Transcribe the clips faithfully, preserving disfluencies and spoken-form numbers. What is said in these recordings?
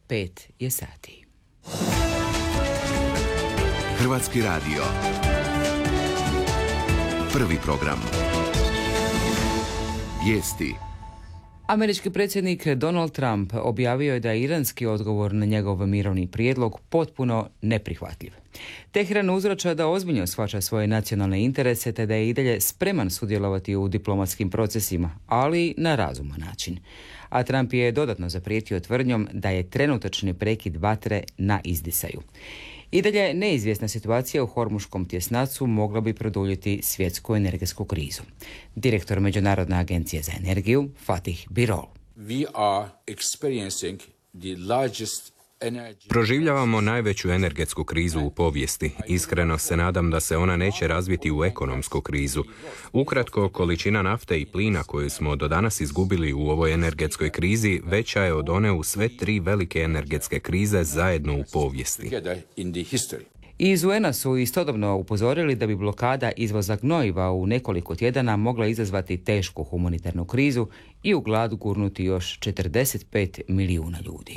pet je sati. Hrvatski radio. Prvi program. Vijesti. Američki predsjednik Donald Trump objavio je da je iranski odgovor na njegov mirovni prijedlog potpuno neprihvatljiv. Teheran uzvraća da ozbiljno shvaća svoje nacionalne interese te da je i dalje spreman sudjelovati u diplomatskim procesima, ali na razuman način. A Trump je dodatno zaprijetio tvrdnjom da je trenutačni prekid vatre na izdisaju. I dalje neizvjesna situacija u Hormuškom tjesnacu mogla bi produljiti svjetsku energetsku krizu. Direktor Međunarodne agencije za energiju, Fatih Birol. We are experiencing the largest Proživljavamo najveću energetsku krizu u povijesti. Iskreno se nadam da se ona neće razviti u ekonomsku krizu. Ukratko, količina nafte i plina koju smo do danas izgubili u ovoj energetskoj krizi veća je od one u sve tri velike energetske krize zajedno u povijesti. Iz U N A su istodobno upozorili da bi blokada izvoza gnojiva u nekoliko tjedana mogla izazvati tešku humanitarnu krizu i u glad gurnuti još četrdeset pet milijuna ljudi.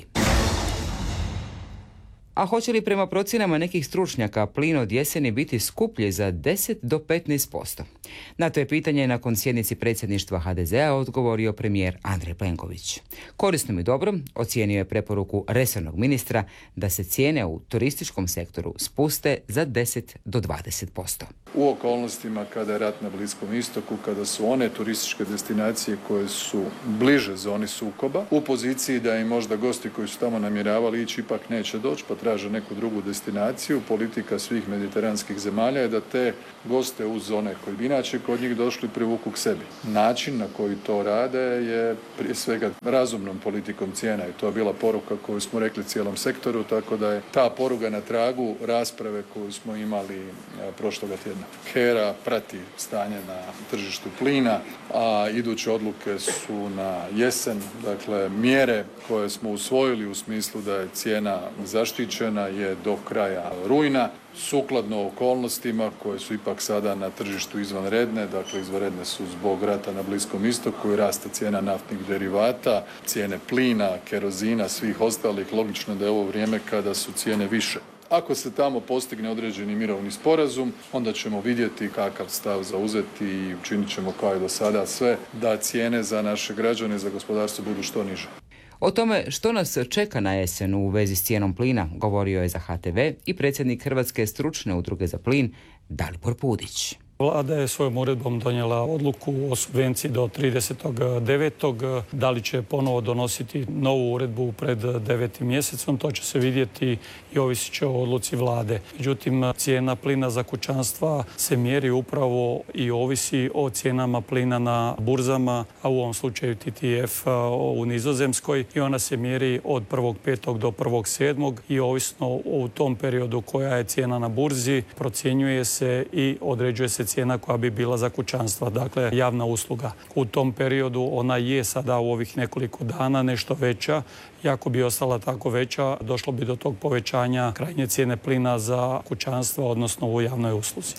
A hoće li prema procjenama nekih stručnjaka plin od jeseni biti skuplji za deset do petnaest posto? Na to je pitanje nakon sjednici predsjedništva H D Z-a odgovorio premijer Andrej Plenković. Korisnom i dobrom ocijenio je preporuku resornog ministra da se cijene u turističkom sektoru spuste za deset do dvadeset posto. U okolnostima kada je rat na Bliskom istoku, kada su one turističke destinacije koje su bliže zoni sukoba, u poziciji da im možda gosti koji su tamo namjeravali ići ipak neće doći, pa traže neku drugu destinaciju, politika svih mediteranskih zemalja je da te goste uz one koji bi inače kod njih došli privuku k sebi. Način na koji to rade je prije svega razumnom politikom cijena i to je bila poruka koju smo rekli cijelom sektoru, tako da je ta poruga na tragu rasprave koju smo imali prošloga tjedna. HERA prati stanje na tržištu plina, a iduće odluke su na jesen. Dakle, mjere koje smo usvojili u smislu da je cijena zaštićena je do kraja rujna, sukladno okolnostima koje su ipak sada na tržištu izvanredne. Dakle, izvanredne su zbog rata na Bliskom istoku i rasta cijena naftnih derivata, cijene plina, kerozina, svih ostalih. Logično da je ovo vrijeme kada su cijene više. Ako se tamo postigne određeni mirovni sporazum, onda ćemo vidjeti kakav stav zauzeti i učinit ćemo kao i do sada sve da cijene za naše građane i za gospodarstvo budu što niže. O tome što nas čeka na jesen u vezi s cijenom plina govorio je za H T V i predsjednik Hrvatske stručne udruge za plin Dalibor Pudić. Vlada je svojom uredbom donijela odluku o subvenciji do tridesetog devetog Da li će ponovo donositi novu uredbu pred devetim mjesecom, to će se vidjeti i ovisit će o odluci vlade. Međutim, cijena plina za kućanstva se mjeri upravo i ovisi o cijenama plina na burzama, a u ovom slučaju T T F u Nizozemskoj, i ona se mjeri od prvog petog do prvog sedmog i ovisno u tom periodu koja je cijena na burzi, procjenjuje se i određuje se cijena koja bi bila za kućanstva, dakle javna usluga. U tom periodu ona je sada u ovih nekoliko dana nešto veća. I ako bi ostala tako veća, došlo bi do tog povećanja krajnje cijene plina za kućanstva, odnosno u javnoj usluzi.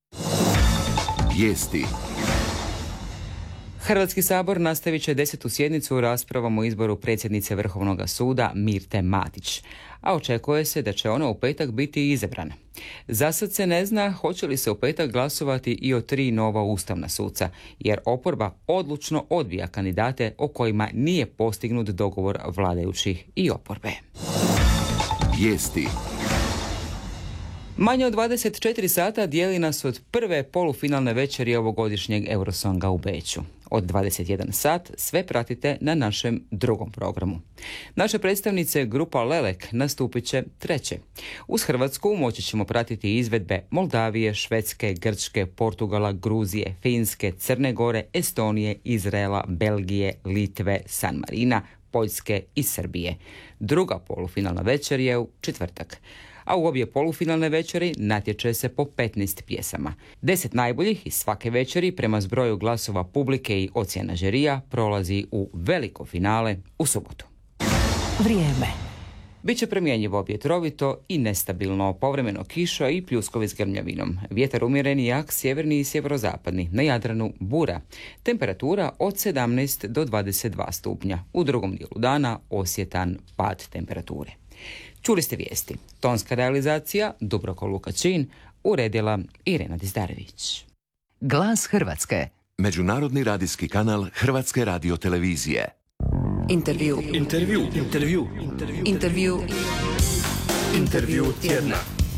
Vijesti. Hrvatski sabor nastavit će desetu sjednicu raspravom o izboru predsjednice Vrhovnog suda Mirte Matić, a očekuje se da će ona u petak biti izabrana. Za sad se ne zna hoće li se u petak glasovati i o tri nova ustavna suca, jer oporba odlučno odbija kandidate o kojima nije postignut dogovor vladajućih i oporbe. Vijesti. Manje od dvadeset četiri sata dijeli nas od prve polufinalne večeri ovogodišnjeg Eurosonga u Beču. Od dvadeset jedan sat sve pratite na našem drugom programu. Naše predstavnice grupa Lelek nastupit će treće. Uz Hrvatsku moći ćemo pratiti izvedbe Moldavije, Švedske, Grčke, Portugala, Gruzije, Finske, Crne Gore, Estonije, Izraela, Belgije, Litve, San Marina, Poljske i Srbije. Druga polufinalna večer je u četvrtak. A u obje polufinalne večeri natječe se po petnaest pjesama. Deset najboljih iz svake večeri prema zbroju glasova publike i ocjena žirija prolazi u veliko finale u subotu. Vrijeme. Biće promjenjivo, vjetrovito i nestabilno, povremeno kiša i pljuskovi s grmljavinom. Vjetar umjeren i jak, sjeverni i sjeverozapadni, na Jadranu bura. Temperatura od sedamnaest do dvadeset dva stupnja. U drugom dijelu dana osjetan pad temperature. Čuli ste vijesti. Tonska realizacija Dubravko Lukačin, uredila Irena Dizdarević. Glas Hrvatske. Međunarodni radijski kanal Hrvatske radiotelevizije. Intervju. Intervju. Intervju. Intervju. Intervju tjedna.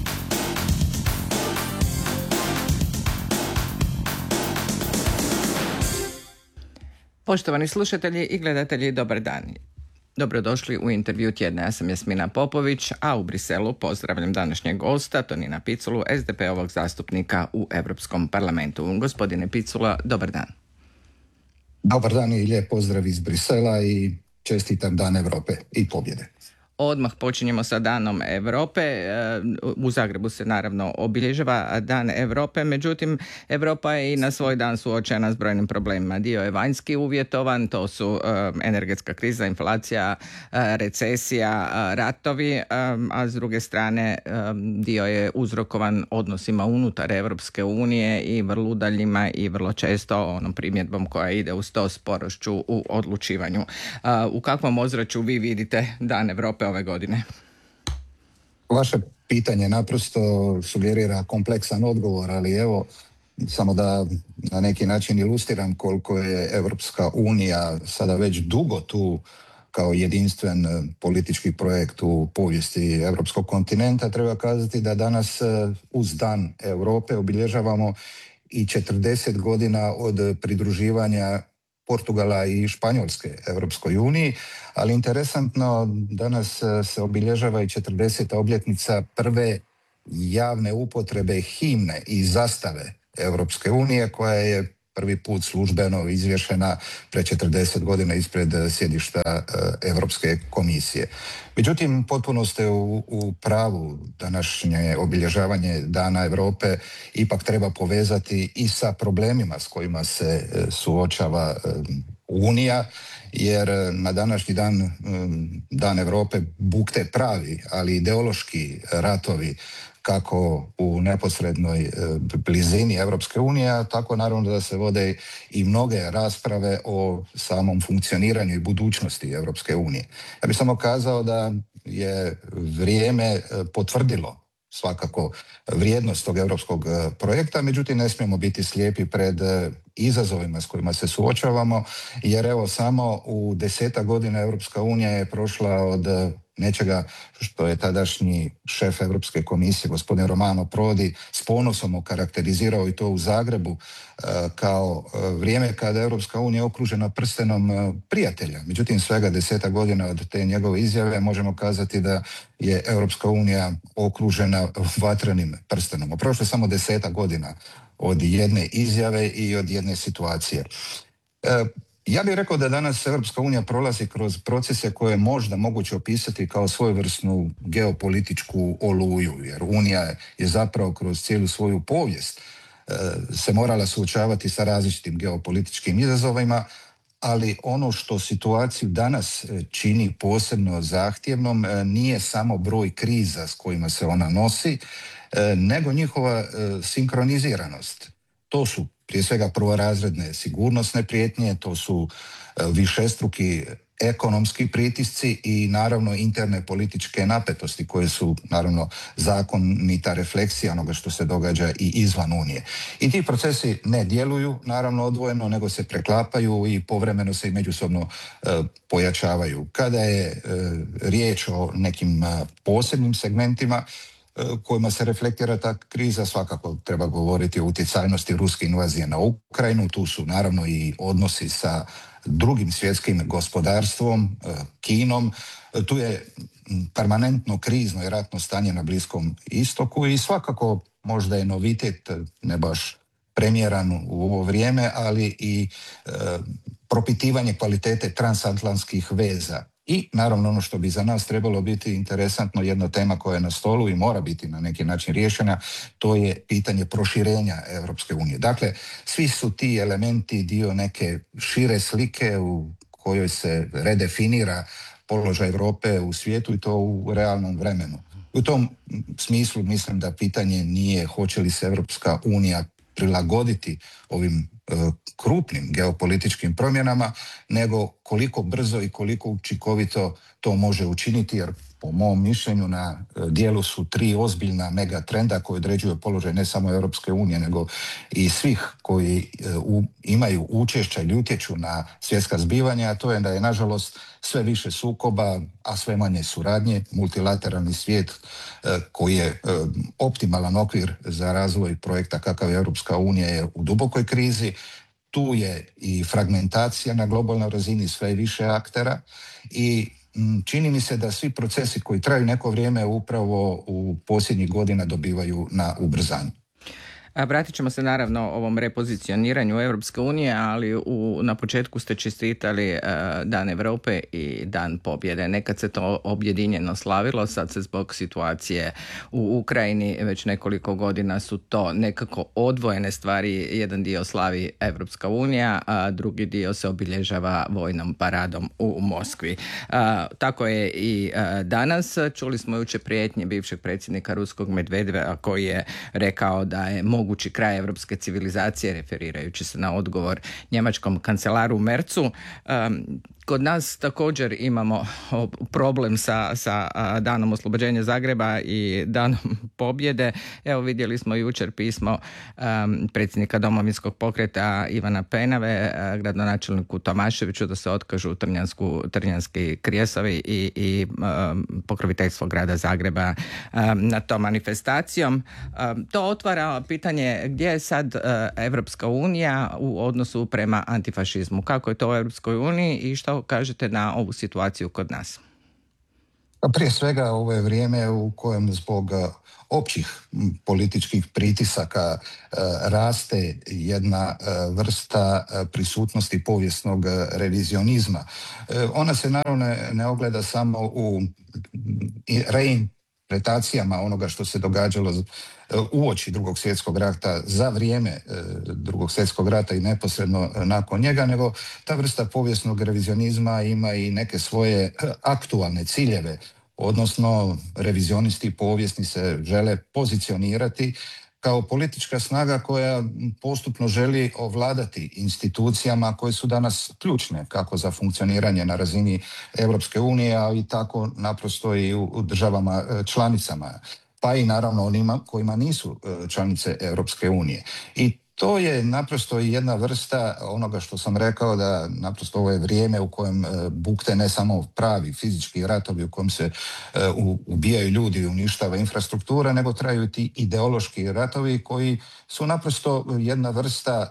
Poštovani slušatelji i gledatelji, dobar dan. Dobrodošli u intervju tjedna. Ja sam Jasmina Popović, a u Briselu pozdravljam današnjeg gosta, Tonina Piculu, es de pe-ovog zastupnika u Europskom parlamentu. Gospodine Picula, dobar dan. Dobar dan i lijep pozdrav iz Brisela i čestitam Dan Europe i pobjede. Odmah počinjemo sa Danom Europe. U Zagrebu se naravno obilježava Dan Europe, međutim Europa je i na svoj dan suočena s brojnim problemima. Dio je vanjski uvjetovan, to su energetska kriza, inflacija, recesija, ratovi, a s druge strane dio je uzrokovan odnosima unutar Europske unije i vrlo udaljima i vrlo često onom primjedbom koja ide uz to sporošću u odlučivanju. U kakvom ozračju vi vidite Dan Europe ove godine? Vaše pitanje naprosto sugerira kompleksan odgovor, ali evo, samo da na neki način ilustriram koliko je Europska unija sada već dugo tu kao jedinstven politički projekt u povijesti europskog kontinenta. Treba kazati da danas uz Dan Europe obilježavamo i četrdeset godina od pridruživanja Portugala i Španjolske Europskoj uniji, ali interesantno danas se obilježava i četrdeseta obljetnica prve javne upotrebe himne i zastave Europske unije, koja je prvi put službeno izvješena pre četrdeset godina ispred sjedišta Europske komisije. Međutim, potpuno ste u, u pravu. Današnje obilježavanje Dana Europe ipak treba povezati i sa problemima s kojima se suočava Unija, jer na današnji dan, Dan Europe, bukte pravi, ali ideološki ratovi kako u neposrednoj blizini Europske unije, a tako naravno da se vode i mnoge rasprave o samom funkcioniranju i budućnosti Europske unije. Ja bih samo kazao da je vrijeme potvrdilo svakako vrijednost tog europskog projekta, međutim ne smijemo biti slijepi pred izazovima s kojima se suočavamo, jer evo samo u deseta godina Europska unija je prošla od nečega što je tadašnji šef Europske komisije, gospodin Romano Prodi, s ponosom okarakterizirao i to u Zagrebu kao vrijeme kada je Europska unija okružena prstenom prijatelja. Međutim, svega deseta godina od te njegove izjave možemo kazati da je Europska unija okružena vatrenim prstenom. Prošlo je samo deseta godina od jedne izjave i od jedne situacije. Ja bih rekao da danas Europska unija prolazi kroz procese koje je možda moguće opisati kao svojevrsnu geopolitičku oluju, jer Unija je zapravo kroz cijelu svoju povijest se morala suočavati sa različitim geopolitičkim izazovima, ali ono što situaciju danas čini posebno zahtjevnom nije samo broj kriza s kojima se ona nosi, nego njihova sinkroniziranost. To su prije svega prvorazredne sigurnosne prijetnje, to su višestruki ekonomski pritisci i naravno interne političke napetosti koje su naravno zakonita refleksija onoga što se događa i izvan Unije. I ti procesi ne djeluju naravno odvojeno, nego se preklapaju i povremeno se i međusobno e, pojačavaju. Kada je e, riječ o nekim a, posebnim segmentima kojima se reflektira ta kriza, svakako treba govoriti o utjecajnosti ruske invazije na Ukrajinu. Tu su naravno i odnosi sa drugim svjetskim gospodarstvom, Kinom. Tu je permanentno krizno i ratno stanje na Bliskom istoku i svakako možda je novitet, ne baš premijeran u ovo vrijeme, ali i e, propitivanje kvalitete transatlantskih veza. I naravno ono što bi za nas trebalo biti interesantno, jedna tema koja je na stolu i mora biti na neki način riješena, to je pitanje proširenja Europske unije. Dakle, svi su ti elementi dio neke šire slike u kojoj se redefinira položaj Europe u svijetu i to u realnom vremenu. U tom smislu mislim da pitanje nije hoće li se Europska unija prilagoditi ovim e, krupnim geopolitičkim promjenama, nego koliko brzo i koliko učinkovito to može učiniti, jer po mom mišljenju na dijelu su tri ozbiljna megatrenda koji određuju položaj ne samo Europske unije, nego i svih koji e, u, imaju učešća ili utječu na svjetska zbivanja, a to je da je nažalost sve više sukoba, a sve manje suradnje. Multilateralni svijet e, koji je e, optimalan okvir za razvoj projekta kakav je Europska unija je u dubokoj krizi. Tu je i fragmentacija na globalnoj razini, sve više aktera i čini mi se da svi procesi koji traju neko vrijeme upravo u posljednjih godina dobivaju na ubrzanju. Vratit ćemo se naravno ovom repozicioniranju Europske unije, ali u, na početku ste čestitali uh, Dan Europe i Dan pobjede. Nekad se to objedinjeno slavilo, sad se zbog situacije u Ukrajini već nekoliko godina su to nekako odvojene stvari. Jedan dio slavi Europska unija, a drugi dio se obilježava vojnom paradom u Moskvi. Uh, tako je i uh, danas. Čuli smo jučer prijetnje bivšeg predsjednika Ruskog Medvedeva koji je rekao da je mogući kraj europske civilizacije, referirajući se na odgovor njemačkom kancelaru Mercu. Um, Kod nas također imamo problem sa, sa danom oslobođenja Zagreba i danom pobjede. Evo vidjeli smo jučer pismo um, predsjednika Domovinskog pokreta Ivana Penave, uh, gradonačelniku Tomaševiću da se otkažu Trnjansku, Trnjanski krijesovi i, i um, pokroviteljstvo grada Zagreba um, na to manifestacijom. Um, to otvara pitanje gdje je sad uh, Evropska unija u odnosu prema antifašizmu. Kako je to u Europskoj uniji i što kažete na ovu situaciju kod nas? Prije svega ovo je vrijeme u kojem zbog općih političkih pritisaka raste jedna vrsta prisutnosti povijesnog revizionizma. Ona se naravno ne ogleda samo u reinterpretacijama onoga što se događalo uoči Drugog svjetskog rata, za vrijeme Drugog svjetskog rata i neposredno nakon njega, nego ta vrsta povijesnog revizionizma ima i neke svoje aktualne ciljeve, odnosno revizionisti povijesni se žele pozicionirati kao politička snaga koja postupno želi ovladati institucijama koje su danas ključne kako za funkcioniranje na razini Europske unije, ali i tako naprosto i u državama članicama, pa i naravno onima kojima nisu članice Europske unije. I to je naprosto jedna vrsta onoga što sam rekao, da naprosto ovo je vrijeme u kojem bukte ne samo pravi fizički ratovi u kojem se ubijaju ljudi i uništava infrastruktura, nego traju ti ideološki ratovi koji su naprosto jedna vrsta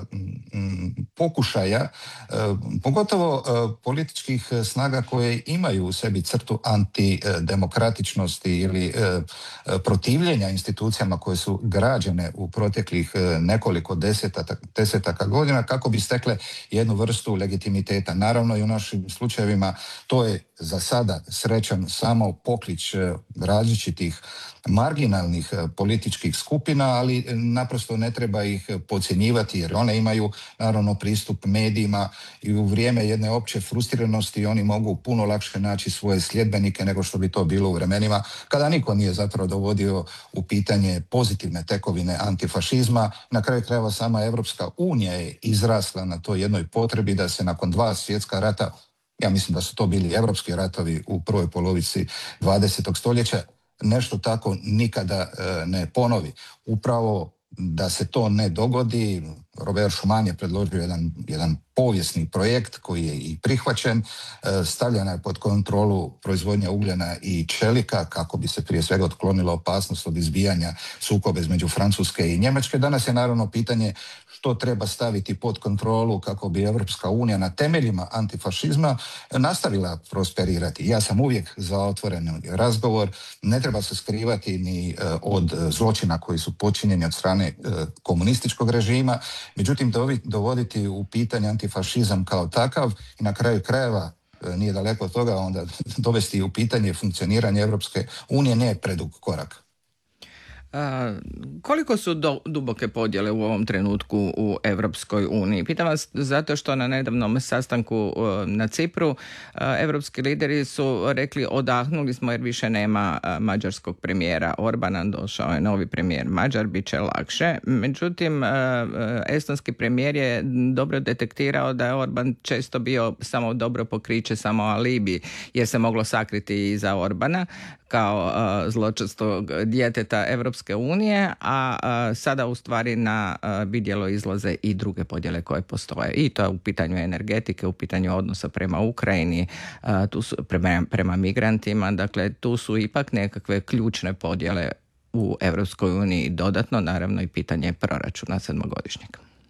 pokušaja, pogotovo političkih snaga koje imaju u sebi crtu antidemokratičnosti ili protivljenja institucijama koje su građene u proteklih nekoliko koliko desetaka, desetaka godina kako bi stekle jednu vrstu legitimiteta. Naravno i u našim slučajevima to je za sada srećan samo poklič različitih marginalnih političkih skupina, ali naprosto ne treba ih podcjenjivati jer one imaju naravno pristup medijima i u vrijeme jedne opće frustriranosti oni mogu puno lakše naći svoje sljedbenike nego što bi to bilo u vremenima kada niko nije zapravo dovodio u pitanje pozitivne tekovine antifašizma. Na kraju krajeva sama Evropska unija je izrasla na toj jednoj potrebi da se nakon dva svjetska rata, ja mislim da su to bili evropski ratovi u prvoj polovici dvadesetog stoljeća, nešto tako nikada e, ne ponovi. Upravo da se to ne dogodi, Robert Schuman je predložio jedan, jedan povijesni projekt koji je i prihvaćen, e, stavljena je pod kontrolu proizvodnja ugljena i čelika kako bi se prije svega otklonila opasnost od izbijanja sukoba između Francuske i Njemačke. Danas je naravno pitanje što treba staviti pod kontrolu kako bi Evropska unija na temeljima antifašizma nastavila prosperirati. Ja sam uvijek za otvoren razgovor, ne treba se skrivati ni od zločina koji su počinjeni od strane komunističkog režima, međutim dovoditi u pitanje antifašizam kao takav i na kraju krajeva nije daleko od toga onda dovesti u pitanje funkcioniranje Evropske unije nije predug korak. Koliko su do, duboke podjele u ovom trenutku u Europskoj uniji? Pitam vas zato što na nedavnom sastanku na Cipru europski lideri su rekli odahnuli smo jer više nema mađarskog premijera Orbana, došao je novi premijer Mađar, bit će lakše. Međutim, estonski premijer je dobro detektirao da je Orban često bio samo dobro pokriće, samo alibi, jer se moglo sakriti iza Orbana kao uh, zločestog djeteta Europske unije, a uh, sada u stvari na uh, vidjelo izlaze i druge podjele koje postoje. I to je u pitanju energetike, u pitanju odnosa prema Ukrajini, uh, tu su prema, prema migrantima, dakle tu su ipak nekakve ključne podjele u Europskoj uniji. Dodatno, naravno, i pitanje proračuna sedmogodišnjeg.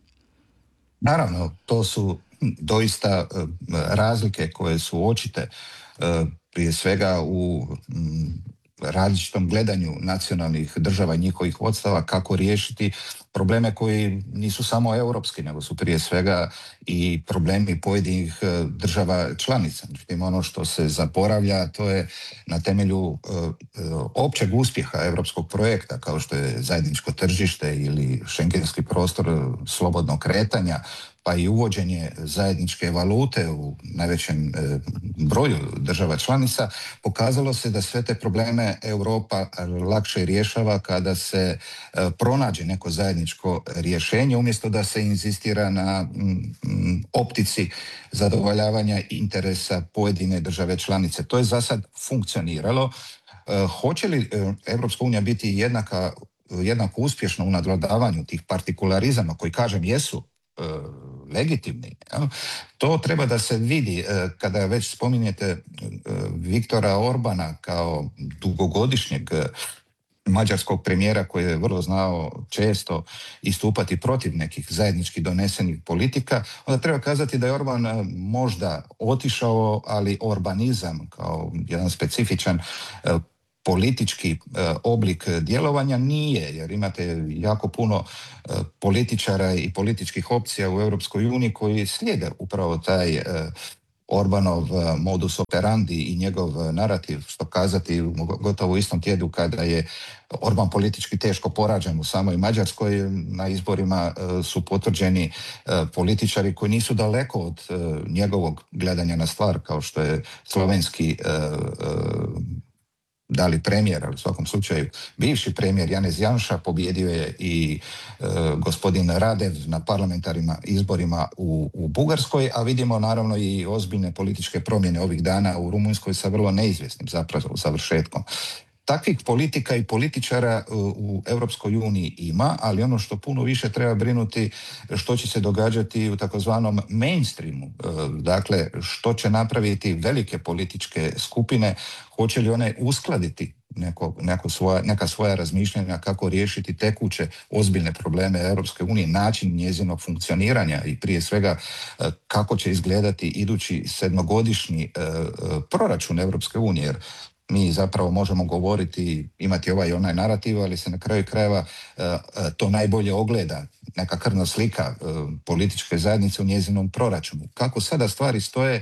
Naravno, to su doista uh, razlike koje su očite uh, prije svega u m, različitom gledanju nacionalnih država i njihovih vodstava kako riješiti probleme koji nisu samo europski, nego su prije svega i problemi pojedinih država članica. Međutim, ono što se zaboravlja, to je na temelju uh, općeg uspjeha europskog projekta, kao što je zajedničko tržište ili šengenski prostor slobodnog kretanja, pa i uvođenje zajedničke valute u najvećem e, broju država članica, pokazalo se da sve te probleme Europa lakše rješava kada se e, pronađe neko zajedničko rješenje, umjesto da se inzistira na m, m, optici zadovoljavanja interesa pojedine države članice. To je za sad funkcioniralo. E, hoće li e, Europska unija biti jednaka, jednako uspješna u nadvladavanju tih partikularizama koji, kažem, jesu legitimni. To treba da se vidi kada već spominjete Viktora Orbana kao dugogodišnjeg mađarskog premijera koji je vrlo znao često istupati protiv nekih zajednički donesenih politika, onda treba kazati da je Orban možda otišao, ali orbanizam kao jedan specifičan politički e, oblik djelovanja nije, jer imate jako puno e, političara i političkih opcija u Europskoj uniji koji slijede upravo taj e, Orbanov modus operandi i njegov narativ, što kazati gotovo u istom tjednu kada je Orban politički teško poražen u samoj Mađarskoj. Na izborima e, su potvrđeni e, političari koji nisu daleko od e, njegovog gledanja na stvar, kao što je slovenski e, e, da li premijer, ali u svakom slučaju bivši premijer Janez Janša, pobjedio je i e, gospodin Radev na parlamentarnim izborima u, u Bugarskoj, a vidimo naravno i ozbiljne političke promjene ovih dana u Rumunjskoj sa vrlo neizvjesnim zapravo završetkom. Takvih politika i političara u Europskoj uniji ima, ali ono što puno više treba brinuti što će se događati u takozvanom mainstreamu. Dakle, što će napraviti velike političke skupine, hoće li one uskladiti neko, neko svoja, neka svoja razmišljanja kako riješiti tekuće ozbiljne probleme Europske unije, način njezinog funkcioniranja i prije svega kako će izgledati idući sedmogodišnji proračun Europske unije, jer mi zapravo možemo govoriti, imati ovaj i onaj narativ, ali se na kraju krajeva to najbolje ogleda, neka krvna slika političke zajednice u njezinom proračunu. Kako sada stvari stoje,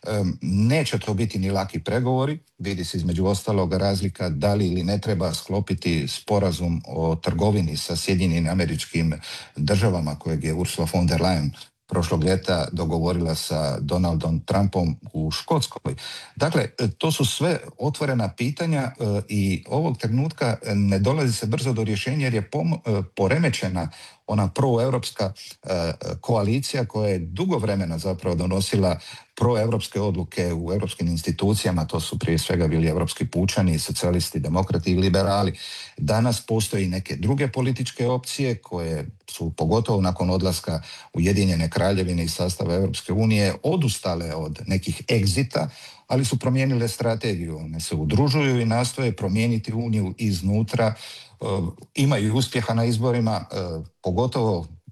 neće to biti ni laki pregovori, vidi se između ostalog razlika da li ili ne treba sklopiti sporazum o trgovini sa Sjedinjenim Američkim Državama kojeg je Ursula von der Leyen prošlog ljeta dogovorila sa Donaldom Trumpom u Škotskoj. Dakle, to su sve otvorena pitanja i ovog trenutka ne dolazi se brzo do rješenja jer je poremećena ona proeuropska koalicija koja je dugo vremena zapravo donosila proeuropske odluke u europskim institucijama, to su prije svega bili europski pučani, socijalisti, demokrati i liberali. Danas postoji neke druge političke opcije koje su pogotovo nakon odlaska Ujedinjene Kraljevine iz sastava Europske unije odustale od nekih egzita, ali su promijenile strategiju. One se udružuju i nastoje promijeniti Uniju iznutra. Uh, imaju uspjeha na izborima, uh, pogotovo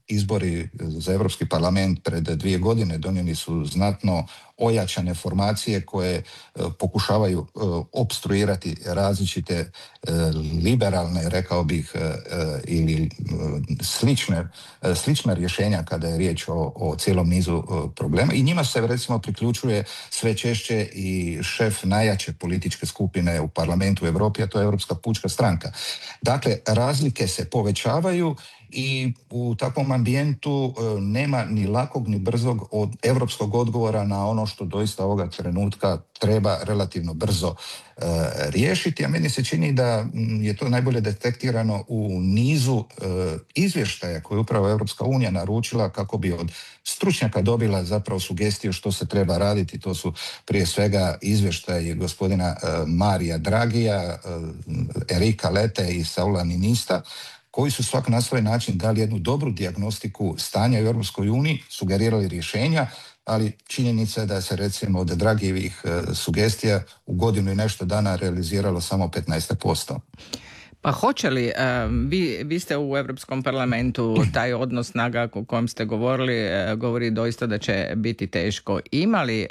izbori za Europski parlament pred dvije godine donijeli su znatno ojačane formacije koje pokušavaju opstruirati različite liberalne, rekao bih, ili slične, slična rješenja kada je riječ o, o cijelom nizu problema. I njima se recimo priključuje sve češće i šef najjače političke skupine u parlamentu u Europi, a to je Europska pučka stranka. Dakle, razlike se povećavaju i u takvom ambijentu e, nema ni lakog ni brzog od europskog odgovora na ono što doista ovoga trenutka treba relativno brzo e, riješiti, a meni se čini da je to najbolje detektirano u nizu e, izvještaja koje je upravo Europska unija naručila kako bi od stručnjaka dobila zapravo sugestiju što se treba raditi. To su prije svega izvještaji gospodina e, Marija Dragija, e, Erika Lete i Saula Ninista, koji su svak na svoj način dali jednu dobru dijagnostiku stanja u Europskoj uniji, sugerirali rješenja, ali činjenica je da se recimo od Dragijevih e, sugestija u godinu i nešto dana realiziralo samo petnaest posto. Pa hoće li, vi, vi ste u Europskom parlamentu, taj odnos snaga o kojem ste govorili, govori doista da će biti teško. Ima li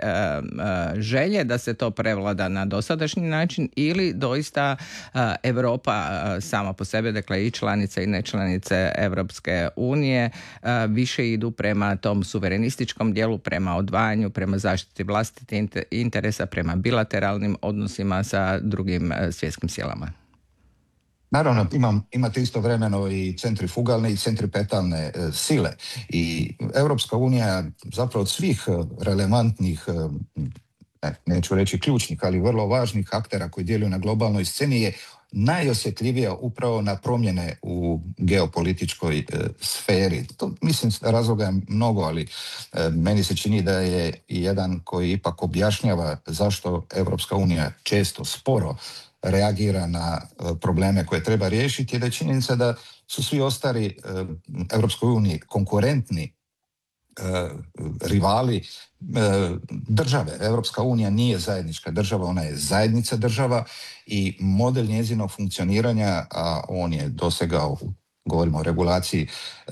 želje da se to prevlada na dosadašnji način ili doista Europa sama po sebi, dakle i članice i nečlanice Europske unije, više idu prema tom suverenističkom dijelu, prema odvajanju, prema zaštiti vlastitih interesa, prema bilateralnim odnosima sa drugim svjetskim silama? Naravno, imam, imate istovremeno i centrifugalne i centripetalne e, sile i Europska unija zapravo od svih relevantnih, ne, neću reći ključnih, ali vrlo važnih aktera koji djeluju na globalnoj sceni je najosjetljivija upravo na promjene u geopolitičkoj e, sferi. To, mislim, razloga je mnogo, ali e, meni se čini da je jedan koji ipak objašnjava zašto Europska unija često sporo reagira na probleme koje treba riješiti, je da je činjenica da su svi ostali Europskoj uniji konkurentni rivali države. Europska unija nije zajednička država, ona je zajednica država i model njezinog funkcioniranja, a on je dosegao, govorimo o regulaciji,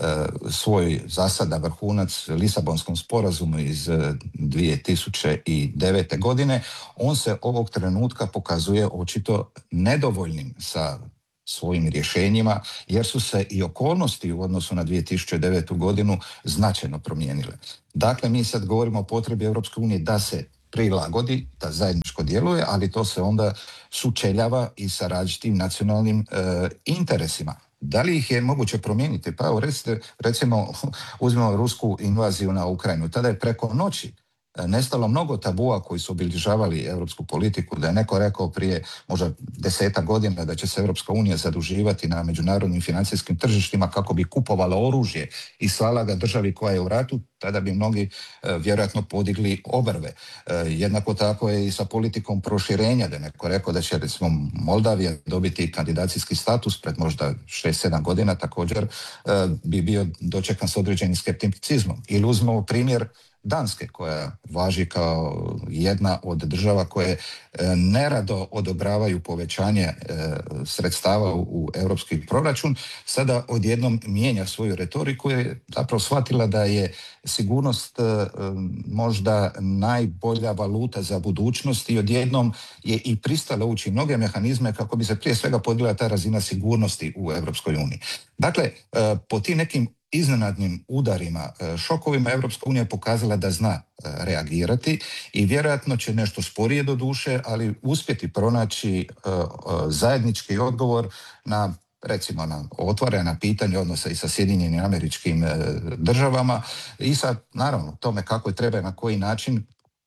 svoj zasada vrhunac Lisabonskom sporazumu iz dvije tisuće devete. godine, on se ovog trenutka pokazuje očito nedovoljnim sa svojim rješenjima, jer su se i okolnosti u odnosu na dvije tisuće devetu. godinu značajno promijenile. Dakle, mi sad govorimo o potrebi Europske unije da se prilagodi, da zajedničko djeluje, ali to se onda sučeljava i sa različitim nacionalnim e, interesima. Da li ih je moguće promijeniti? Pa evo, recite, recimo, uzmemo rusku invaziju na Ukrajinu. Tada je preko noći nestalo mnogo tabua koji su obilježavali europsku politiku, da je neko rekao prije možda desetak godina da će se Europska unija zaduživati na međunarodnim financijskim tržištima kako bi kupovala oružje i slala ga državi koja je u ratu, tada bi mnogi e, vjerojatno podigli obrve. E, jednako tako je i sa politikom proširenja, da je neko rekao da će recimo Moldavija dobiti kandidacijski status pred možda šest sedam godina, također e, bi bio dočekan s određenim skepticizmom. Ili uzmemo primjer Danske, koja važi kao jedna od država koje e, nerado odobravaju povećanje e, sredstava u, u europski proračun, sada odjednom mijenja svoju retoriku i je zapravo shvatila da je sigurnost e, možda najbolja valuta za budućnost i odjednom je i pristala ući mnoge mehanizme kako bi se prije svega podigla ta razina sigurnosti u Europskoj uniji. Dakle, e, po tim nekim iznenadnim udarima, šokovima, Europska unija je pokazala da zna reagirati i vjerojatno će nešto sporije do duše, ali uspjeti pronaći zajednički odgovor na, recimo, na otvorena pitanja odnosa i sa Sjedinjenim Američkim Državama i sa, naravno, tome kako je treba, na koji način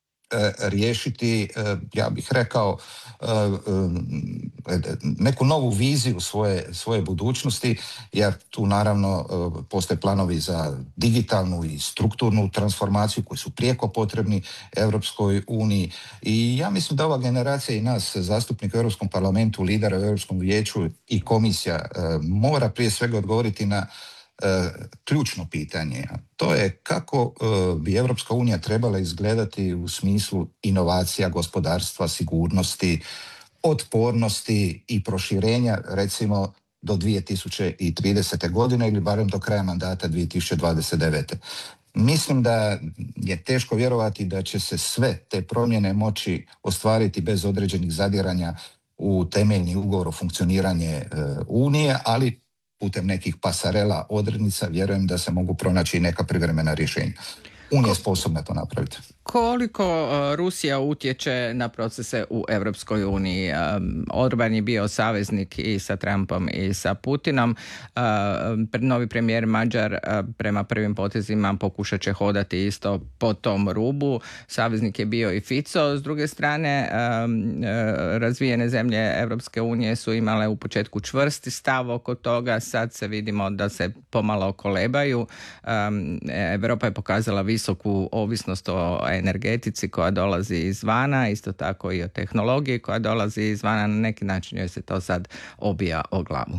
riješiti, ja bih rekao, neku novu viziju svoje, svoje budućnosti, jer tu naravno postoje planovi za digitalnu i strukturnu transformaciju koji su prijeko potrebni Europskoj uniji i ja mislim da ova generacija i nas, zastupnika u Europskom parlamentu, lidera u Europskom vijeću i komisija mora prije svega odgovoriti na E, ključno pitanje. To je kako e, bi Europska unija trebala izgledati u smislu inovacija, gospodarstva, sigurnosti, otpornosti i proširenja, recimo do dvije tisuće tridesete. godine ili barem do kraja mandata dvije tisuće dvadeset devete. Mislim da je teško vjerovati da će se sve te promjene moći ostvariti bez određenih zadiranja u temeljni ugovor o funkcioniranje e, Unije, ali putem nekih pasarela odrednica vjerujem da se mogu pronaći neka privremena rješenja. Unija je sposobna to napraviti. Koliko uh, Rusija utječe na procese u Europskoj uniji? Um, Orban je bio saveznik i sa Trumpom i sa Putinom. Uh, novi premijer Mađar uh, prema prvim potezima pokušat će hodati isto po tom rubu. Saveznik je bio i Fico. S druge strane, um, uh, razvijene zemlje Europske unije su imale u početku čvrsti stav oko toga. Sad se vidimo da se pomalo kolebaju. Um, Europa je pokazala visoku ovisnost o energetici koja dolazi izvana, isto tako i o tehnologiji koja dolazi izvana. Na neki način joj se to sad obija o glavu.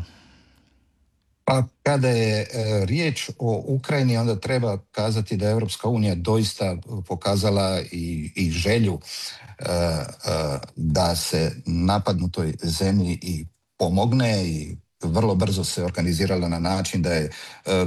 Pa kada je e, riječ o Ukrajini, onda treba kazati da je Europska unija doista pokazala i, i želju e, e, da se napadnutoj zemlji i pomogne i vrlo brzo se organizirala na način da je e,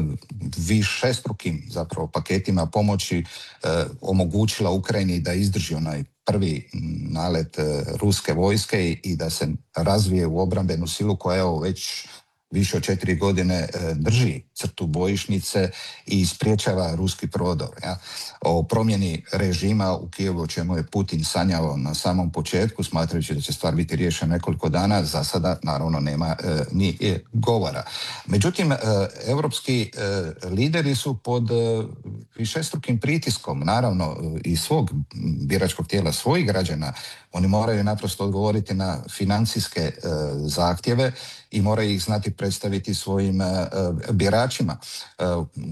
višestrukim zapravo paketima pomoći e, omogućila Ukrajini da izdrži onaj prvi nalet e, ruske vojske i, i da se razvije u obrambenu silu koja evo već više od četiri godine e, drži crtu bojišnice i spriječava ruski prodor. Ja. O promjeni režima u Kijevu, o čemu je Putin sanjao na samom početku, smatrajući da će stvar biti riješena nekoliko dana, za sada naravno nema e, ni e, govora. Međutim, e, europski e, lideri su pod e, višestrukim pritiskom, naravno e, i svog biračkog tijela, svojih građana. Oni moraju naprosto odgovoriti na financijske e, zahtjeve i moraju ih znati predstaviti svojim e, biračima. E,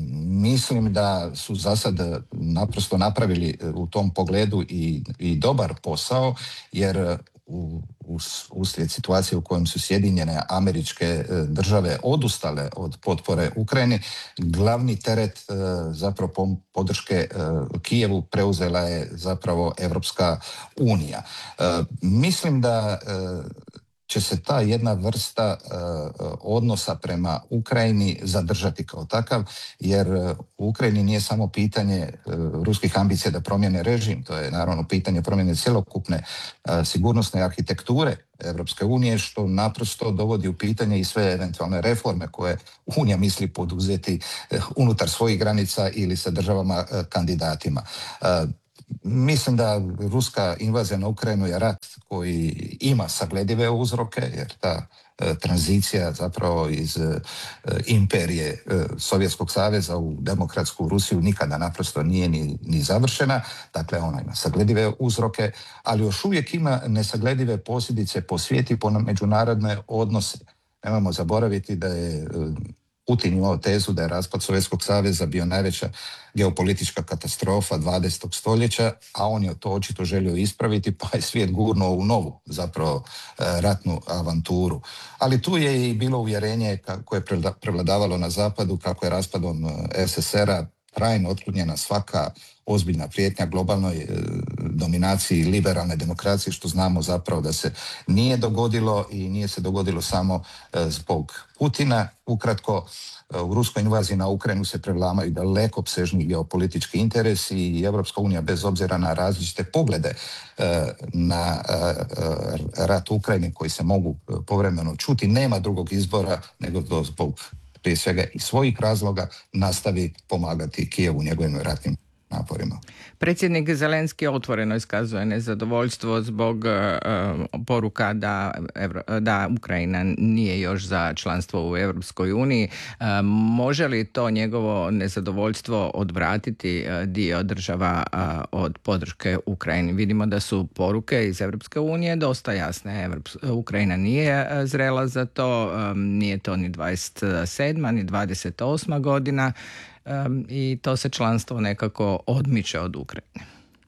mislim da su za sad naprosto napravili u tom pogledu i, i dobar posao, jer u, u, uslijed situacije u kojem su Sjedinjene Američke Države odustale od potpore Ukrajini, glavni teret e, zapravo podrške e, Kijevu preuzela je zapravo Europska unija. E, mislim da e, će se ta jedna vrsta uh, odnosa prema Ukrajini zadržati kao takav, jer uh, u Ukrajini nije samo pitanje uh, ruskih ambicija da promijene režim, to je naravno pitanje promjene cjelokupne uh, sigurnosne arhitekture Europske unije, što naprosto dovodi u pitanje i sve eventualne reforme koje Unija misli poduzeti uh, unutar svojih granica ili sa državama uh, kandidatima. Uh, Mislim da ruska invazija na Ukrajinu je rat koji ima sagledive uzroke, jer ta e, tranzicija zapravo iz e, imperije e, Sovjetskog saveza u demokratsku Rusiju nikada naprosto nije ni, ni završena. Dakle, ona ima sagledive uzroke, ali još uvijek ima nesagledive posljedice po svijetu i po međunarodne odnose. Nemojmo zaboraviti da je e, Putin imao tezu da je raspad Sovjetskog saveza bio najveća geopolitička katastrofa dvadesetog stoljeća, a on je to očito želio ispraviti, pa je svijet gurnuo u novu zapravo ratnu avanturu. Ali tu je i bilo uvjerenje koje je prevladavalo na zapadu kako je raspadom S S R-a trajno otklonjena svaka ozbiljna prijetnja globalnoj e, dominaciji liberalne demokracije, što znamo zapravo da se nije dogodilo i nije se dogodilo samo e, zbog Putina. Ukratko, e, u ruskoj invaziji na Ukrajinu se prevlamaju daleko opsežni geopolitički interesi i Europska unija, bez obzira na različite poglede e, na e, rat u Ukrajini koji se mogu povremeno čuti, nema drugog izbora nego da zbog prije svega i svojih razloga nastavi pomagati Kijevu u njegovim ratnim naporima. Predsjednik Zelenski otvoreno iskazuje nezadovoljstvo zbog uh, poruka da, Evro, da Ukrajina nije još za članstvo u Europskoj uniji. Uh, može li to njegovo nezadovoljstvo odvratiti uh, dio država uh, od podrške Ukrajini? Vidimo da su poruke iz Europske unije dosta jasne. Evrops, Ukrajina nije uh, zrela za to, um, nije to ni dvadeset sedma ni dvadeset osma godina. Um, i to se članstvo nekako odmiče od Ukrajine.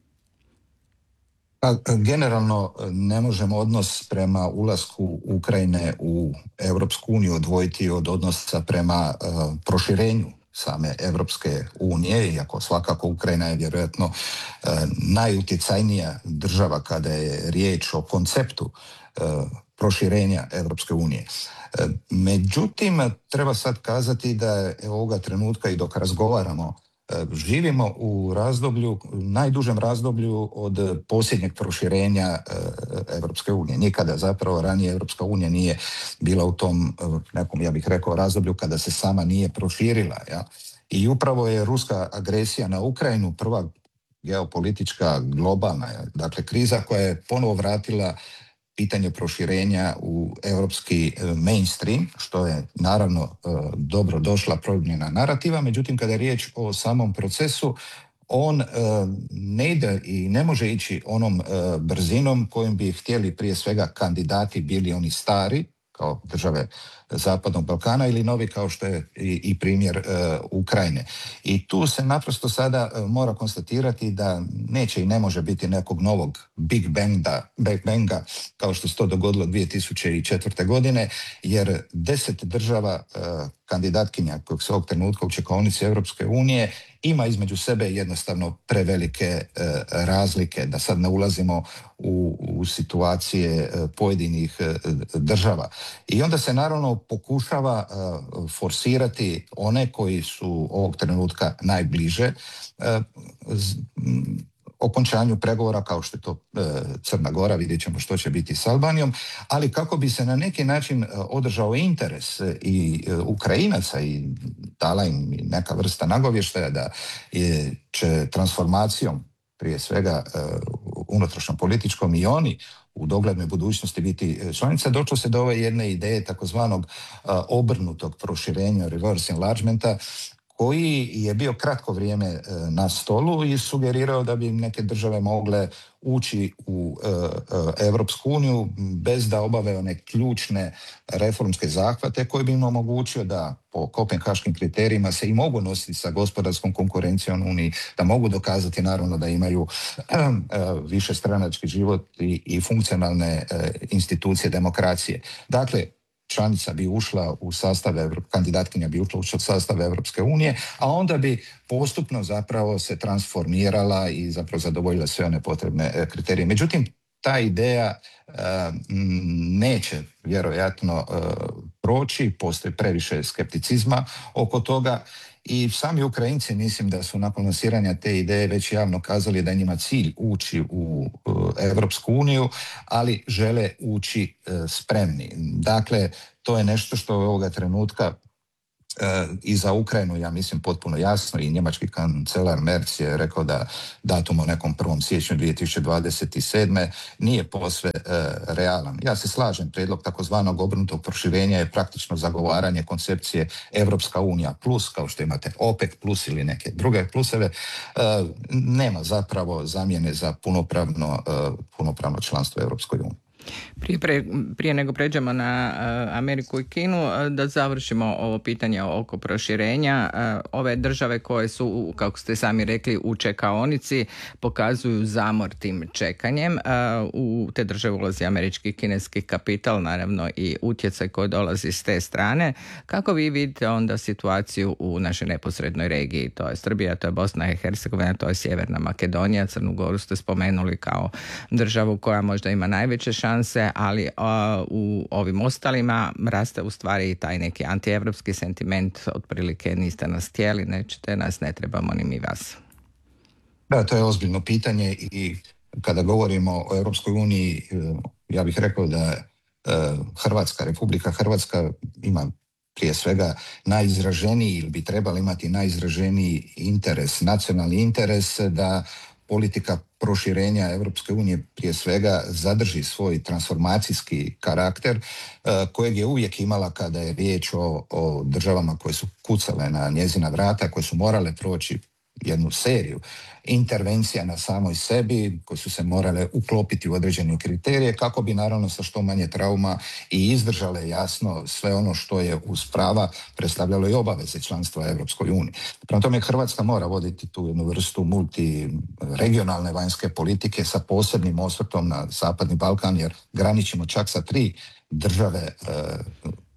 Pa, generalno ne možemo odnos prema ulasku Ukrajine u Europsku uniju odvojiti od odnosa prema uh, proširenju same Evropske unije, iako svakako Ukrajina je vjerojatno e, najutjecajnija država kada je riječ o konceptu e, proširenja Evropske unije. E, međutim, treba sad kazati da je ovoga trenutka i dok razgovaramo živimo u razdoblju, najdužem razdoblju od posljednjeg proširenja Evropske unije. Nikada zapravo ranije Evropska unija nije bila u tom nekom, ja bih rekao, razdoblju kada se sama nije proširila. Ja? I upravo je ruska agresija na Ukrajinu prva geopolitička, globalna, ja? dakle kriza koja je ponovo vratila pitanje proširenja u europski mainstream, što je naravno dobro došla promjena narativa, međutim kada je riječ o samom procesu, on ne ide i ne može ići onom brzinom kojim bi htjeli prije svega kandidati, bili oni stari, kao države Zapadnog Balkana, ili novi kao što je i, i primjer uh, Ukrajine. I tu se naprosto sada uh, mora konstatirati da neće i ne može biti nekog novog Big Banga, Big Banga kao što se to dogodilo dvije tisuće četvrte. godine, jer deset država uh, kandidatkinja kojeg se ovog trenutka u čekaonici Europske unije ima između sebe jednostavno prevelike uh, razlike, da sad ne ulazimo u, u situacije uh, pojedinih uh, država. I onda se naravno pokušava uh, forsirati one koji su ovog trenutka najbliže uh, z, m, okončanju pregovora, kao što je to uh, Crna Gora, vidjet ćemo što će biti s Albanijom, ali kako bi se na neki način uh, održao interes uh, i uh, Ukrajinaca i dala im neka vrsta nagovještaja da je, će transformacijom prije svega uh, unutrašnjom političkom i oni u doglednoj budućnosti biti članica, došlo se do ove jedne ideje takozvanog uh, obrnutog proširenja, reverse enlargementa, koji je bio kratko vrijeme uh, na stolu i sugerirao da bi neke države mogle ući u uh, uh, Evropsku uniju bez da obave one ključne reformske zahvate koji bi im omogućio da po kopenhaškim kriterijima se i mogu nositi sa gospodarskom konkurencijom Uniji, da mogu dokazati naravno da imaju uh, uh, višestranački život i, i funkcionalne uh, institucije demokracije. Dakle, članica bi ušla u sastav, kandidatkinja bi ušla u sastav Evropske unije, a onda bi postupno zapravo se transformirala i zapravo zadovoljila sve one potrebne kriterije. Međutim, ta ideja uh, neće vjerojatno uh, proći, postoji previše skepticizma oko toga i sami Ukrajinci mislim da su nakon lansiranja te ideje već javno kazali da je njima cilj ući u uh, Evropsku uniju, ali žele ući uh, spremni. Dakle, to je nešto što je ovoga trenutka uh, i za Ukrajinu, ja mislim, potpuno jasno, i njemački kancelar Merz je rekao da datum o nekom prvom siječnju dvije tisuće dvadeset sedme nije posve uh, realan. Ja se slažem, prijedlog takozvanog obrnutog proširenja je praktično zagovaranje koncepcije Evropska unija plus, kao što imate OPEC plus ili neke druge pluseve, uh, nema zapravo zamjene za punopravno, uh, punopravno članstvo u Evropskoj uniji. Prije, pre, prije nego pređemo na uh, Ameriku i Kinu, uh, da završimo ovo pitanje oko proširenja. Uh, ove države koje su, kako ste sami rekli, u čekaonici pokazuju zamor tim čekanjem. Uh, u te države ulazi američki i kineski kapital, naravno i utjecaj koji dolazi s te strane. Kako vi vidite onda situaciju u našoj neposrednoj regiji? To je Srbija, to je Bosna i Hercegovina, to je Sjeverna Makedonija. Crnu Goru ste spomenuli kao državu koja možda ima najveće šanse, ali uh, u ovim ostalima raste u stvari i taj neki antievropski sentiment, otprilike niste nas htjeli, nećete nas, ne trebamo ni mi vas. Da, to je ozbiljno pitanje i kada govorimo o Europskoj uniji, ja bih rekao da uh, Hrvatska, Republika Hrvatska ima prije svega najizraženiji ili bi trebala imati najizraženiji interes, nacionalni interes da politika proširenja Europske unije prije svega zadrži svoj transformacijski karakter uh, kojeg je uvijek imala kada je riječ o, o državama koje su kucale na njezina vrata, koje su morale proći jednu seriju intervencija na samoj sebi, koje su se morale uklopiti u određene kriterije kako bi naravno sa što manje trauma i izdržale jasno sve ono što je uz prava predstavljalo i obaveze članstva Europskoj uniji. Prema tome Hrvatska mora voditi tu jednu vrstu multiregionalne vanjske politike sa posebnim osvrtom na Zapadni Balkan, jer graničimo čak sa tri države e,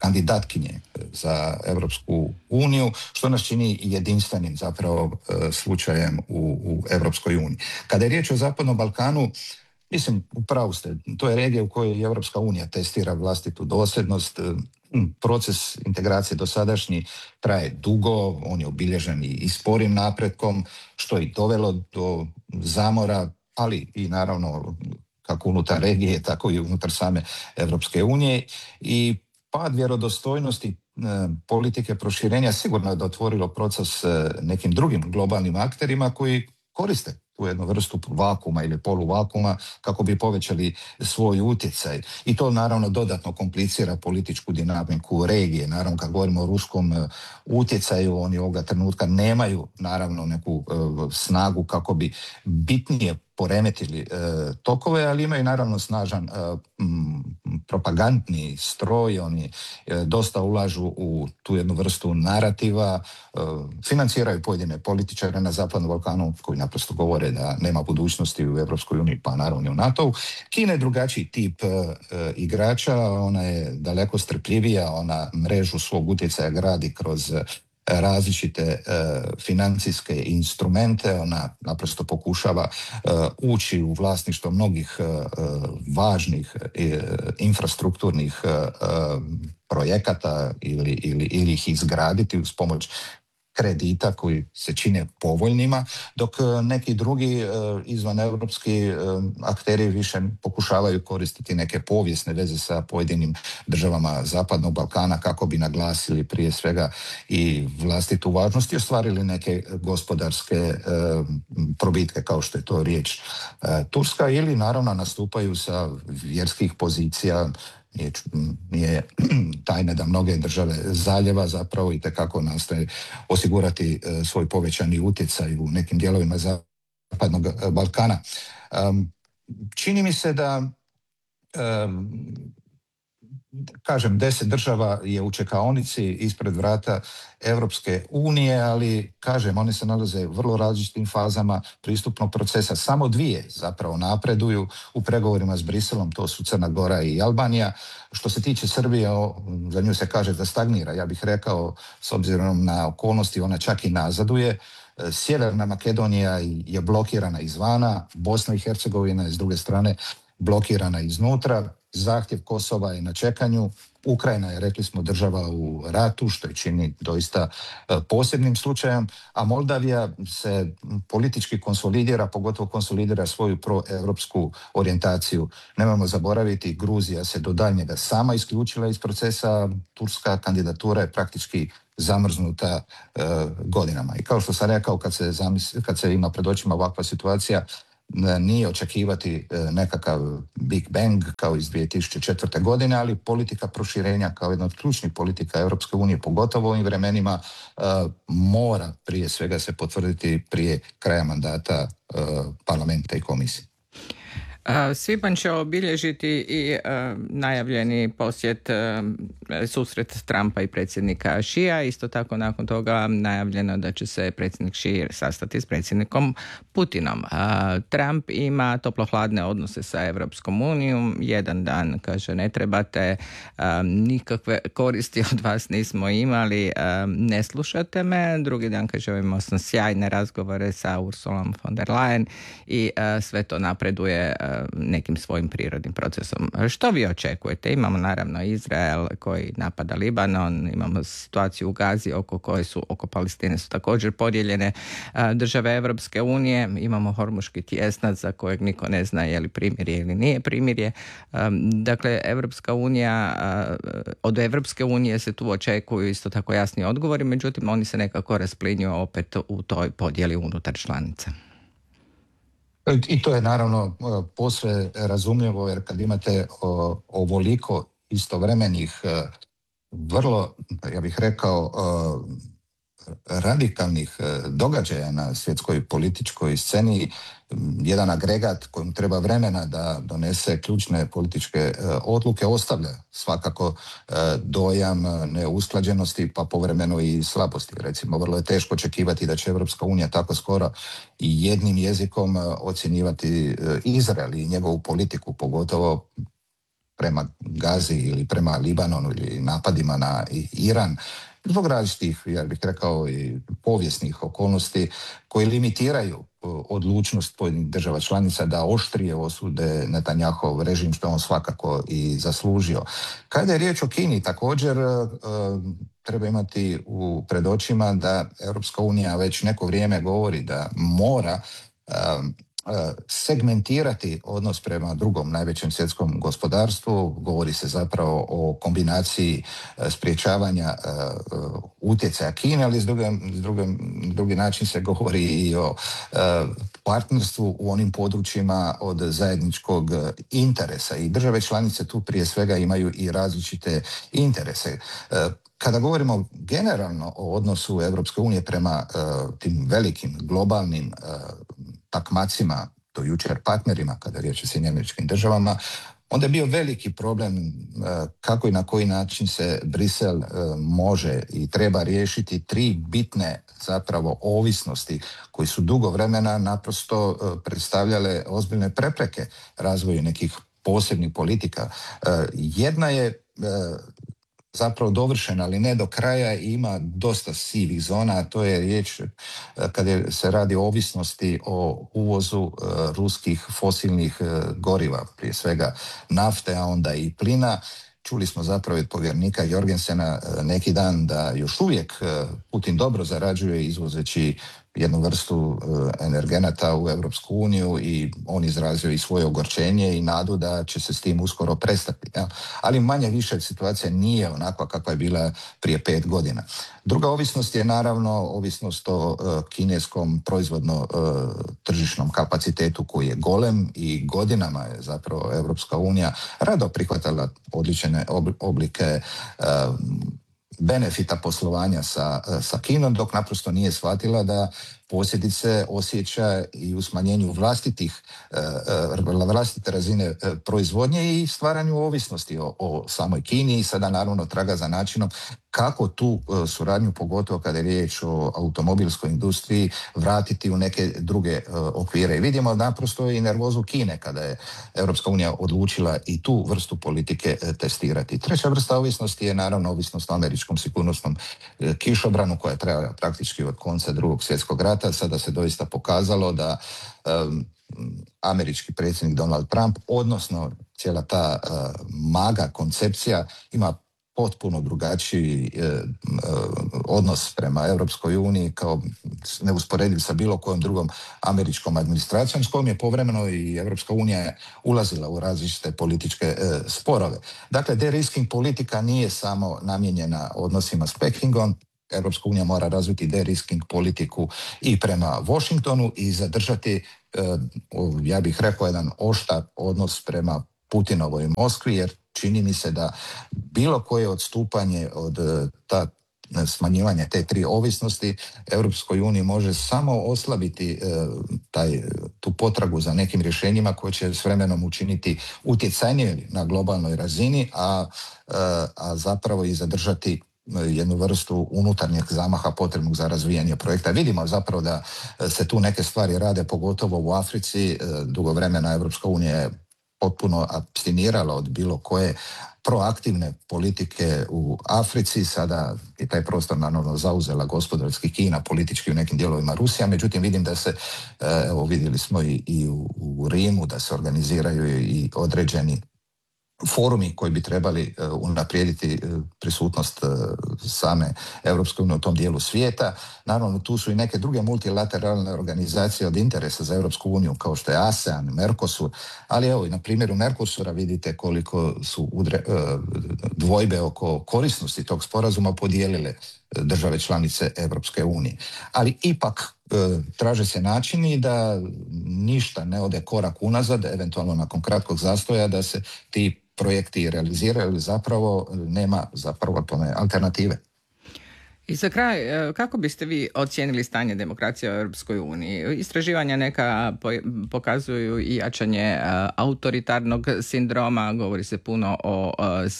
kandidatkinje za Europsku uniju, što nas čini jedinstvenim zapravo slučajem u, u Europskoj uniji. Kada je riječ o Zapadnom Balkanu, mislim, upravo ste, to je regija u kojoj Europska unija testira vlastitu dosljednost. Proces integracije dosadašnji traje dugo, on je obilježen i sporim napretkom, što je i dovelo do zamora, ali i naravno kako unutar regije, tako i unutar same Europske unije. I pad vjerodostojnosti e, politike proširenja sigurno je otvorilo proces e, nekim drugim globalnim akterima koji koriste tu jednu vrstu vakuma ili poluvakuma kako bi povećali svoj utjecaj. I to naravno dodatno komplicira političku dinamiku regije. Naravno, kad govorimo o ruskom uh, utjecaju, oni ovoga trenutka nemaju naravno neku uh, snagu kako bi bitnije poremetili e, tokove, ali imaju naravno snažan e, m, propagandni stroj, oni e, dosta ulažu u tu jednu vrstu narativa, e, financiraju pojedine političare na Zapadnom Balkanu koji naprosto govore da nema budućnosti u Europskoj uniji, pa naravno i u NATO-u. Kina je drugačiji tip e, e, igrača, ona je daleko strpljivija, ona mrežu svog utjecaja gradi kroz različite e, financijske instrumente, ona naprosto pokušava e, ući u vlasništvo mnogih e, važnih e, infrastrukturnih e, projekata ili, ili, ili ih izgraditi uz pomoć kredita koji se čine povoljnima, dok neki drugi e, izvaneuropski e, akteri više pokušavaju koristiti neke povijesne veze sa pojedinim državama Zapadnog Balkana kako bi naglasili prije svega i vlastitu važnost i ostvarili neke gospodarske e, probitke, kao što je to riječ e, Turska, ili naravno nastupaju sa vjerskih pozicija. Nije, nije tajne da mnoge države zaljeva zapravo i tekako nastoje osigurati e, svoj povećani utjecaj u nekim dijelovima Zapadnog Balkana. Um, čini mi se da um, kažem, deset država je u čekaonici ispred vrata Europske unije, ali kažem, one se nalaze u vrlo različitim fazama pristupnog procesa. Samo dvije zapravo napreduju u pregovorima s Briselom, to su Crna Gora i Albanija. Što se tiče Srbije, za nju se kaže da stagnira. Ja bih rekao, s obzirom na okolnosti, ona čak i nazaduje. Sjeverna Makedonija je blokirana izvana, Bosna i Hercegovina je s druge strane blokirana iznutra. Zahtjev Kosova je na čekanju, Ukrajina je, rekli smo, država u ratu, što je čini doista posebnim slučajem, a Moldavija se politički konsolidira, pogotovo konsolidira svoju proevropsku orijentaciju. Nemojmo zaboraviti, Gruzija se do daljnjega sama isključila iz procesa, turska kandidatura je praktički zamrznuta e, godinama. I kao što sam rekao, kad se, zamisli, kad se ima pred očima ovakva situacija, nije očekivati nekakav Big Bang kao iz dvije tisuće četvrte. godine, ali politika proširenja kao jedna od ključnih politika Europske unije, pogotovo u ovim vremenima, mora prije svega se potvrditi prije kraja mandata parlamenta i komisije. Svibanj će obilježiti i uh, najavljeni posjet, uh, susret Trumpa i predsjednika Xi'a. Isto tako nakon toga najavljeno da će se predsjednik Xi sastati s predsjednikom Putinom. Uh, Trump ima toplohladne odnose sa Europskom unijom. Jedan dan kaže ne trebate, uh, nikakve koristi od vas nismo imali, uh, ne slušate me. Drugi dan kaže imao sam sjajne razgovore sa Ursulom von der Leyen i uh, sve to napreduje uh, nekim svojim prirodnim procesom. Što vi očekujete? Imamo naravno Izrael koji napada Libanon, imamo situaciju u Gazi oko koje su, oko Palestine su također podijeljene države Europske unije, imamo Hormuški tjesnac za kojeg niko ne zna je li primirje ili nije primirje. Dakle, Europska unija, od Europske unije se tu očekuju isto tako jasni odgovori, međutim oni se nekako rasplinju opet u toj podjeli unutar članica. I to je naravno posve razumljivo, jer kad imate ovoliko istovremenih, vrlo, ja bih rekao, radikalnih događaja na svjetskoj političkoj sceni, jedan agregat kojem treba vremena da donese ključne političke odluke ostavlja svakako dojam neusklađenosti, pa povremeno i slabosti. Recimo, vrlo je teško očekivati da će Europska unija tako skoro i jednim jezikom ocjenjivati Izrael i njegovu politiku, pogotovo prema Gazi ili prema Libanonu ili napadima na Iran, zbog različitih, ja bih rekao, i povijesnih okolnosti koji limitiraju odlučnost pojedinih država članica da oštrije osude Netanjahov režim, što on svakako i zaslužio. Kada je riječ o Kini, također treba imati u pred očima da Europska unija već neko vrijeme govori da mora segmentirati odnos prema drugom najvećem svjetskom gospodarstvu. Govori se zapravo o kombinaciji sprječavanja utjecaja Kine, ali s drugim, s drugim, drugi način se govori i o partnerstvu u onim područjima od zajedničkog interesa. I države članice tu prije svega imaju i različite interese. Kada govorimo generalno o odnosu Europske unije prema uh, tim velikim globalnim uh, takmacima, do jučer partnerima, kada je riječ o Sjedinjenim Američkim Državama, onda je bio veliki problem uh, kako i na koji način se Brisel uh, može i treba riješiti tri bitne zapravo ovisnosti koji su dugo vremena naprosto uh, predstavljale ozbiljne prepreke razvoju nekih posebnih politika. Uh, jedna je uh, zapravo dovršena, ali ne do kraja, i ima dosta sivih zona, a to je riječ kada se radi o ovisnosti o uvozu uh, ruskih fosilnih uh, goriva, prije svega nafte, a onda i plina. Čuli smo zapravo od povjerenika Jorgensena uh, neki dan da još uvijek uh, Putin dobro zarađuje izvozeći jednu vrstu uh, energenata u Europsku uniju, i on izrazio i svoje ogorčenje i nadu da će se s tim uskoro prestati. Ja? Ali manje više situacija nije onakva kakva je bila prije pet godina. Druga ovisnost je naravno ovisnost o uh, kineskom proizvodno uh, tržišnom kapacitetu koji je golem, i godinama je zapravo Europska unija rado prihvatala odlične ob- oblike uh, benefita poslovanja sa, sa Kinom, dok naprosto nije shvatila da posljedice osjeća i u smanjenju vlastitih, vlastite razine proizvodnje i stvaranju ovisnosti o, o samoj Kini, i sada naravno traga za načinom kako tu suradnju, pogotovo kada je riječ o automobilskoj industriji, vratiti u neke druge okvire. I vidimo naprosto i nervozu Kine kada je Europska unija odlučila i tu vrstu politike testirati. Treća vrsta ovisnosti je naravno ovisnost o američkom sigurnosnom kišobranu koja je trajala praktički od konca Drugog svjetskog rata. Sada se doista pokazalo da um, američki predsjednik Donald Trump, odnosno cijela ta uh, maga koncepcija, ima potpuno drugačiji e, e, odnos prema Europskoj uniji, kao neusporediv sa bilo kojom drugom američkom administracijom, s kojom je povremeno i Europska unija ulazila u različite političke e, sporove. Dakle, de-risking politika nije samo namijenjena odnosima s Pekingom. Europska unija mora razviti de-risking politiku i prema Washingtonu i zadržati, e, ja bih rekao, jedan oštar odnos prema Putinovoj Moskvi, jer čini mi se da bilo koje odstupanje od ta smanjivanja te tri ovisnosti Europskoj uniji može samo oslabiti e, taj, tu potragu za nekim rješenjima koje će s vremenom učiniti utjecajnije na globalnoj razini, a, e, a zapravo i zadržati jednu vrstu unutarnjeg zamaha potrebnog za razvijanje projekta. Vidimo zapravo da se tu neke stvari rade, pogotovo u Africi. Dugo vremena Europska unija je potpuno apstinirala od bilo koje proaktivne politike u Africi. Sada je taj prostor naravno zauzela gospodarski Kina, politički u nekim dijelovima Rusija. Međutim, vidim da se, evo vidjeli smo i, i u, u Rimu, da se organiziraju i određeni forumi koji bi trebali uh, unaprijediti uh, prisutnost uh, same Europske unije u tom dijelu svijeta. Naravno, tu su i neke druge multilateralne organizacije od interesa za Europsku uniju, kao što je ASEAN, Mercosur, ali evo i na primjeru Mercosura vidite koliko su udre, uh, dvojbe oko korisnosti tog sporazuma podijelile države članice Europske unije. Ali ipak e, traže se načini da ništa ne ode korak unazad, eventualno nakon kratkog zastoja, da se ti projekti realiziraju, ili zapravo nema zapravo tome alternative. I za kraj, kako biste vi ocijenili stanje demokracije u Europskoj uniji? Istraživanja neka pokazuju i jačanje autoritarnog sindroma, govori se puno o,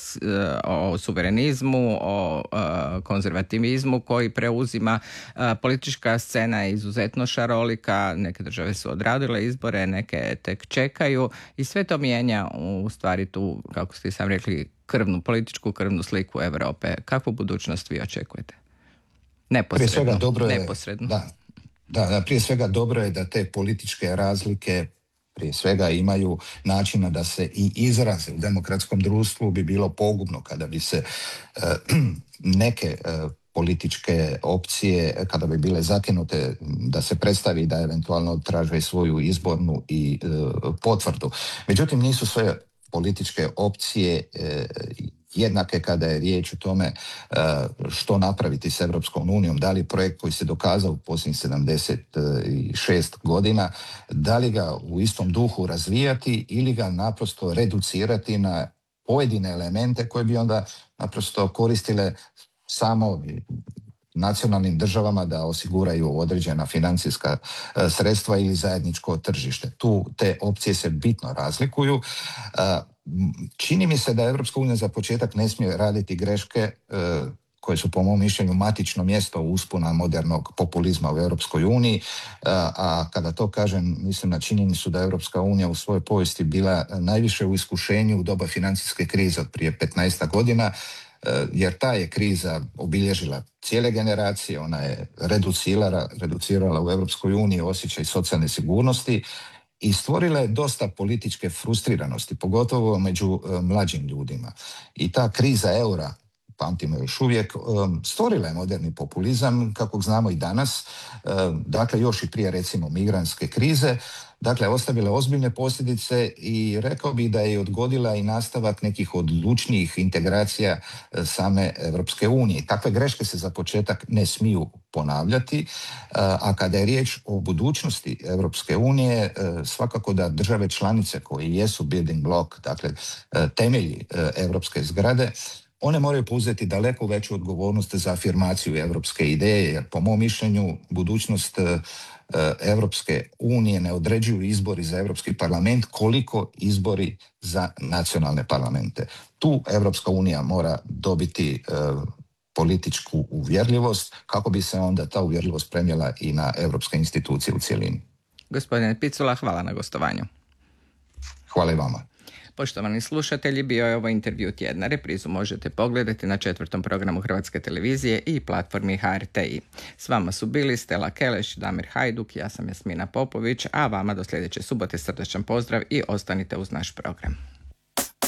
o suverenizmu, o konzervativizmu koji preuzima. Politička scena je izuzetno šarolika, neke države su odradile izbore, neke tek čekaju i sve to mijenja u stvari tu, kako ste sam rekli, krvnu, političku krvnu sliku Europe. Kakvu budućnost vi očekujete? Neposredno. Prije svega dobro je, Neposredno. Da, da, da, prije svega dobro je da te političke razlike prije svega imaju načina da se i izraze. U demokratskom društvu bi bilo pogubno kada bi se uh, neke uh, političke opcije, kada bi bile zakinute, da se predstavi da eventualno traže svoju izbornu i uh, potvrdu. Međutim, nisu sve političke opcije uh, jednake kada je riječ o tome uh, što napraviti s Europskom unijom, da li projekt koji se dokazao u posljednjih sedamdeset šest godina, da li ga u istom duhu razvijati ili ga naprosto reducirati na pojedine elemente koje bi onda naprosto koristile samo nacionalnim državama da osiguraju određena financijska uh, sredstva ili zajedničko tržište. Tu te opcije se bitno razlikuju. Uh, Čini mi se da Europska unija za početak ne smije raditi greške uh, koje su po mom mišljenju matično mjesto uspona modernog populizma u Europskoj uniji, uh, a kada to kažem mislim na činjenicu da Europska unija u svojoj povijesti bila najviše u iskušenju u doba financijske krize od prije petnaest godina, uh, jer ta je kriza obilježila cijele generacije, ona je reducirala, reducirala u Europskoj uniji osjećaj socijalne sigurnosti i stvorila je dosta političke frustriranosti, pogotovo među uh, mlađim ljudima. I ta kriza eura, pamtimo još uvijek, um, stvorila je moderni populizam, kako znamo i danas, uh, dakle još i prije recimo migrantske krize, dakle ostavila ozbiljne posljedice i rekao bih da je odgodila i nastavak nekih odlučnijih integracija uh, same Europske unije. Takve greške se za početak ne smiju ponavljati, uh, a kada je riječ o budućnosti Europske unije, uh, svakako da države članice koje jesu building block, dakle uh, temelji uh, europske zgrade, one moraju preuzeti daleko veću odgovornost za afirmaciju europske ideje, jer po mom mišljenju budućnost Europske unije ne određuju izbori za Europski parlament koliko izbori za nacionalne parlamente. Tu Europska unija mora dobiti uh, političku uvjerljivost kako bi se onda ta uvjerljivost prenijela i na europske institucije u cjelini. Gospodine Picula, hvala na gostovanju. Hvala i vama. Poštovani slušatelji, bio je ovo intervju tjedna. Reprizu možete pogledati na četvrtom programu Hrvatske televizije i platformi H R T I. S vama su bili Stella Keleš, Damir Hajduk, ja sam Jasmina Popović, a vama do sljedeće subote srdačan pozdrav i ostanite uz naš program.